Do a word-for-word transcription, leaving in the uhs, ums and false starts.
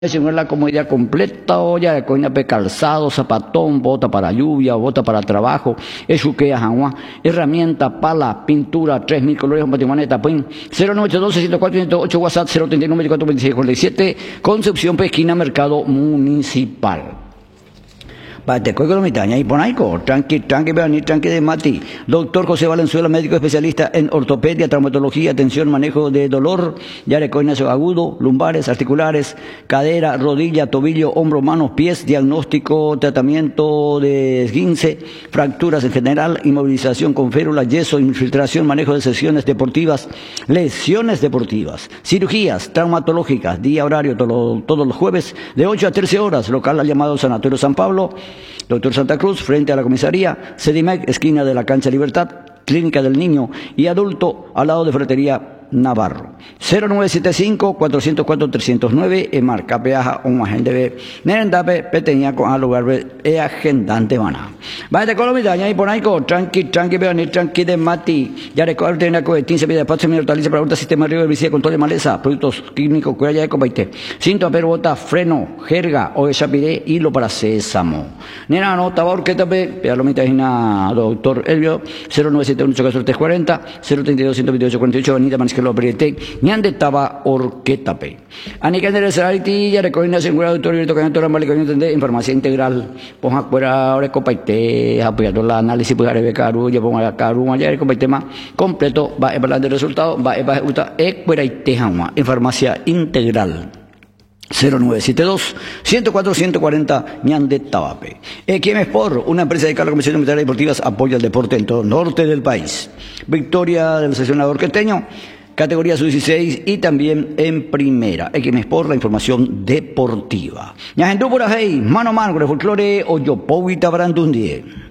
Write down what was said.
Según la comodidad completa, olla de coña pe calzado, zapatón, bota para lluvia, bota para trabajo, esuquea, jangua, herramienta, pala, pintura, tres mil colores, patimaneta, pues, cero nueve ocho dos, seis cero cuatro, ciento ocho, WhatsApp, cero treinta y nueve, veinticuatro, veintiséis, cuarenta y siete, Concepción, Pesquina, Mercado Municipal. Te cuelgo la mitad, y ponaico, tranqui, tranqui, tranqui, tranqui de Mati. Doctor José Valenzuela, médico especialista en ortopedia, traumatología, atención, manejo de dolor, ya de coinazo agudo, lumbares, articulares, cadera, rodilla, tobillo, hombro, manos, pies, diagnóstico, tratamiento de esguince, fracturas en general, inmovilización con férula, yeso, infiltración, manejo de sesiones deportivas, lesiones deportivas, cirugías traumatológicas, día horario todo, todos los jueves de ocho a trece horas, local al llamado Sanatorio San Pablo, Doctor Santa Cruz, frente a la comisaría, Sedimec, esquina de la Cancha Libertad, Clínica del Niño y Adulto, al lado de Ferretería Navarro. cero nueve siete cinco, cuatro cero cuatro, tres cero nueve, e marca peaja, un agente B, Nerendape, peteña con al lugar e agendante vana. Vaya con la mitad, y por ahí, tranqui, tranqui, vean, tranqui de Mati, ya recuerdo tener con quince de paso, mi hortaliza para un sistema de visita, control de maleza, productos químicos, que haya de cobaite, cinto, pero bota, freno, jerga, o echapiré, hilo para sésamo. Nena, no, tabor, que tape, pea la mitad, doctor Elvio, cero nueve siete uno, ocho cuatro tres cuatro cero, cero treinta y dos, ciento veintiocho, cuarenta y ocho, Avenida Maniscal, lo apriete, ñande taba orquetape. Anica de Sariti, ya recogen la seguridad autor y tocando la malicación de información integral. Ponja fuera ahora copaite, apoyando la análisis pues arebe caru, ya ponga la caru, ya copaite más completo, va a evaluar el resultado, va a evaluar e fuera y tejama, información integral. cero nueve siete dos, uno cuatro uno cuatro cero, ñande tabape. Equim Sport, una empresa dedicada a la Comisión de Materiales Deportivas, apoya el deporte en todo el norte del país. Victoria del seleccionador queteño, categoría sub dieciséis y también en primera. Equim Sport, la información deportiva. Ñajendú por ahí, mano a mano con el folclore, Oyopovita Brandundie.